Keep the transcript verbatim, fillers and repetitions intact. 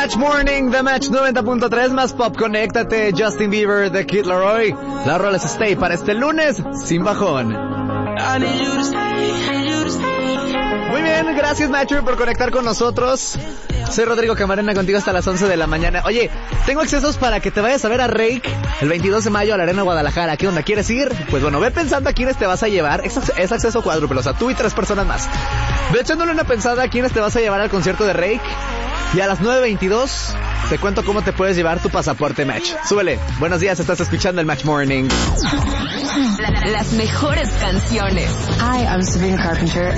Match Morning, The Match noventa punto tres, más pop, conéctate, Justin Bieber, The Kid Laroi. La rola es Stay para este lunes, sin bajón. Muy bien, gracias Matcher por conectar con nosotros. Soy Rodrigo Camarena, contigo hasta las once de la mañana. Oye, tengo accesos para que te vayas a ver a Rake el veintidós de mayo a la Arena Guadalajara. ¿Qué onda? ¿Quieres ir? Pues bueno, ve pensando a quiénes te vas a llevar. Es, es acceso cuádruple, o sea, tú y tres personas más. Ve echándole una pensada a quiénes te vas a llevar al concierto de Rake. Y a las nueve veintidós te cuento cómo te puedes llevar tu pasaporte Match. Súbele. Buenos días, estás escuchando el Match Morning. Las mejores canciones. Hi, I'm Sabrina Carpenter.